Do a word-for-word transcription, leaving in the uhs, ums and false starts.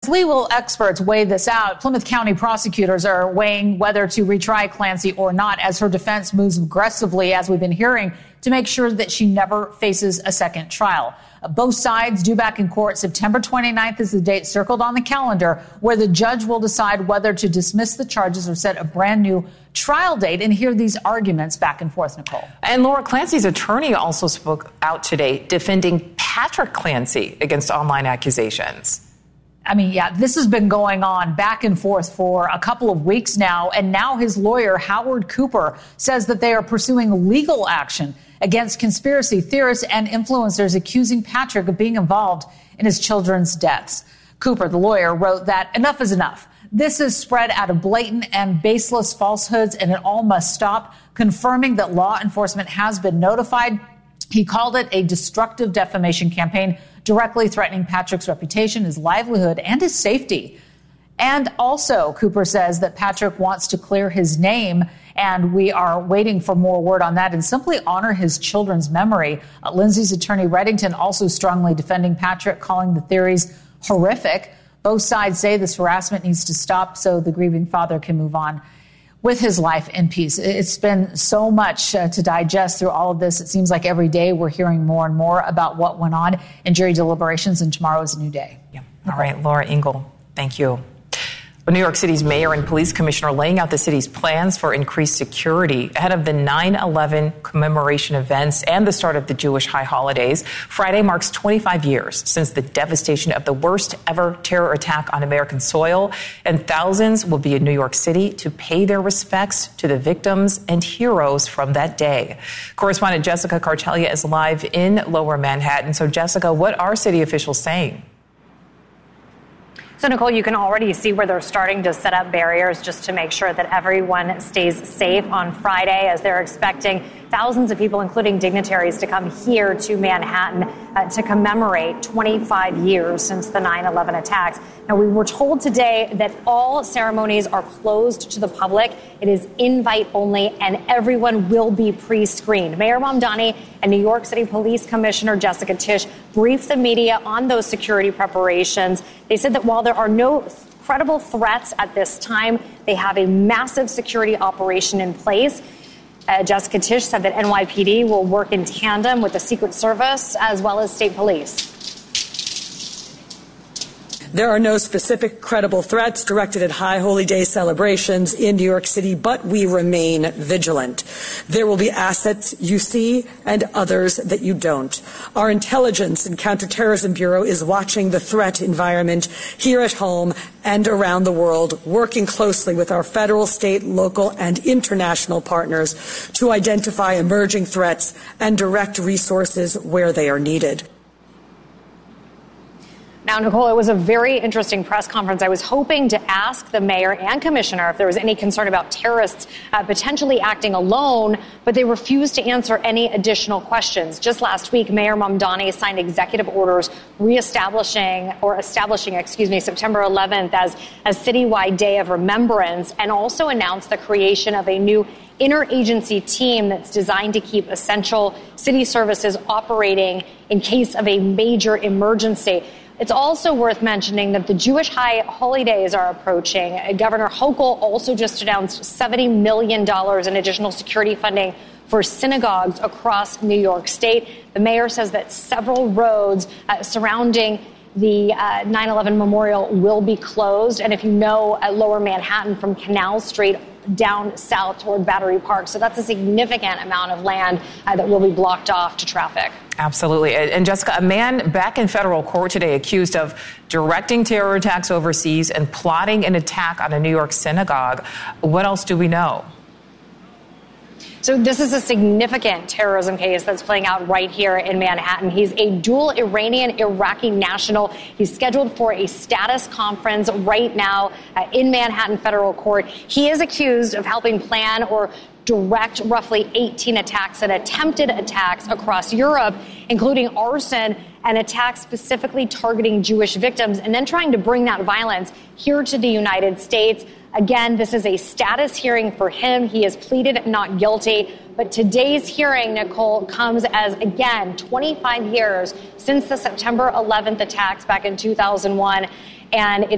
legal experts weigh this out, Plymouth County prosecutors are weighing whether to retry Clancy or not as her defense moves aggressively, as we've been hearing, to make sure that she never faces a second trial. Both sides due back in court. September twenty-ninth is the date circled on the calendar where the judge will decide whether to dismiss the charges or set a brand new trial date, and hear these arguments back and forth, Nicole. And Laura, Clancy's attorney also spoke out today defending Patrick Clancy against online accusations. I mean, yeah, this has been going on back and forth for a couple of weeks now. And now his lawyer, Howard Cooper, says that they are pursuing legal action against conspiracy theorists and influencers accusing Patrick of being involved in his children's deaths. Cooper, the lawyer, wrote that enough is enough. This is spread out of blatant and baseless falsehoods, and it all must stop, confirming that law enforcement has been notified. He called it a destructive defamation campaign, directly threatening Patrick's reputation, his livelihood, and his safety. And also, Cooper says that Patrick wants to clear his name, and we are waiting for more word on that, and simply honor his children's memory. Uh, Lindsay's attorney, Reddington, also strongly defending Patrick, calling the theories horrific. Both sides say this harassment needs to stop so the grieving father can move on with his life in peace. It's been so much uh, to digest through all of this. It seems like every day we're hearing more and more about what went on in jury deliberations, and tomorrow is a new day. Yeah. All right, Laura Ingle, thank you. New York City's mayor and police commissioner laying out the city's plans for increased security ahead of the nine eleven commemoration events and the start of the Jewish high holidays. Friday marks twenty-five years since the devastation of the worst ever terror attack on American soil, and thousands will be in New York City to pay their respects to the victims and heroes from that day. Correspondent Jessica Cartelia is live in Lower Manhattan. So, Jessica, what are city officials saying? So, Nicole, you can already see where they're starting to set up barriers just to make sure that everyone stays safe on Friday, as they're expecting thousands of people, including dignitaries, to come here to Manhattan uh, to commemorate twenty-five years since the nine eleven attacks. Now, we were told today that all ceremonies are closed to the public. It is invite only, and everyone will be pre-screened. Mayor Mamdani and New York City Police Commissioner Jessica Tisch briefed the media on those security preparations. They said that while there are no credible threats at this time, they have a massive security operation in place. Uh, Jessica Tisch said that N Y P D will work in tandem with the Secret Service as well as state police. There are no specific credible threats directed at High Holy Day celebrations in New York City, but we remain vigilant. There will be assets you see and others that you don't. Our Intelligence and Counterterrorism Bureau is watching the threat environment here at home and around the world, working closely with our federal, state, local, and international partners to identify emerging threats and direct resources where they are needed. Now, Nicole, it was a very interesting press conference. I was hoping to ask the mayor and commissioner if there was any concern about terrorists uh, potentially acting alone, but they refused to answer any additional questions. Just last week, Mayor Mamdani signed executive orders reestablishing or establishing, excuse me, September eleventh as a citywide day of remembrance, and also announced the creation of a new interagency team that's designed to keep essential city services operating in case of a major emergency. It's also worth mentioning that the Jewish high holidays are approaching. Governor Hochul also just announced seventy million dollars in additional security funding for synagogues across New York State. The mayor says that several roads uh, surrounding the uh, nine eleven memorial will be closed. And if you know, at Lower Manhattan from Canal Street down south toward Battery Park. So that's a significant amount of land uh, that will be blocked off to traffic. Absolutely. And Jessica, a man back in federal court today accused of directing terror attacks overseas and plotting an attack on a New York synagogue. What else do we know? So this is a significant terrorism case that's playing out right here in Manhattan. He's a dual Iranian-Iraqi national. He's scheduled for a status conference right now uh, in Manhattan federal court. He is accused of helping plan or direct roughly eighteen attacks and attempted attacks across Europe, including arson and attacks specifically targeting Jewish victims, and then trying to bring that violence here to the United States. Again, this is a status hearing for him. He has pleaded not guilty. But today's hearing, Nicole, comes as, again, twenty-five years since the September eleventh attacks back in two thousand one. And it's